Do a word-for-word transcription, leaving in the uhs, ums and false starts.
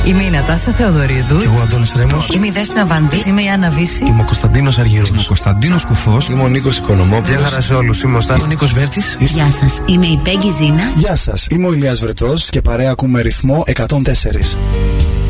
Είμαι η Νατάσα Θεοδωρίδου. Και εγώ ο Αντώνης Ρέμος. Είμαι η Δέσποινα Βανδύ. Είμαι η Άννα Βύση. Είμαι ο Κωνσταντίνος Αργυρός. Είμαι ο Κωνσταντίνος Κουφός. Είμαι ο Νίκος Οικονομόπουλος. Γεια χαρά σε όλους. Είμαι ο Στάθης. Είμαι ο Νίκος Βέρτης. Γεια σας. Είμαι η Πέγγι Ζήνα. Γεια σας. Είμαι ο Ηλίας Βρετός και παρέα ακούμε ρυθμό εκατόν τέσσερα.